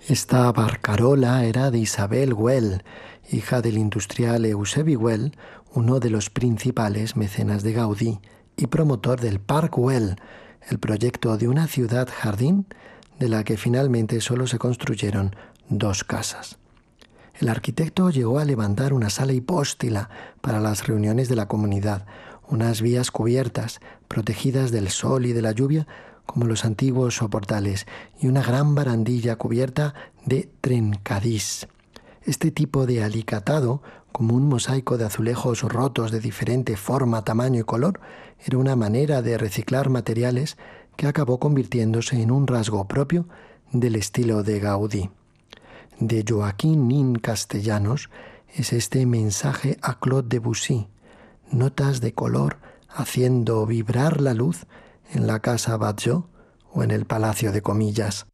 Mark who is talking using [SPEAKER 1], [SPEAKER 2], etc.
[SPEAKER 1] Esta barcarola era de Isabel Güell, hija del industrial Eusebi Güell, uno de los principales mecenas de Gaudí y promotor del Parc Güell, el proyecto de una ciudad-jardín de la que finalmente solo se construyeron 2 casas. El arquitecto llegó a levantar una sala hipóstila para las reuniones de la comunidad, unas vías cubiertas, protegidas del sol y de la lluvia, como los antiguos soportales, y una gran barandilla cubierta de trencadís. Este tipo de alicatado, como un mosaico de azulejos rotos de diferente forma, tamaño y color, era una manera de reciclar materiales que acabó convirtiéndose en un rasgo propio del estilo de Gaudí. De Joaquín Nin Castellanos es este mensaje a Claude Debussy, notas de color haciendo vibrar la luz en la casa Batlló o en el Palacio de Comillas.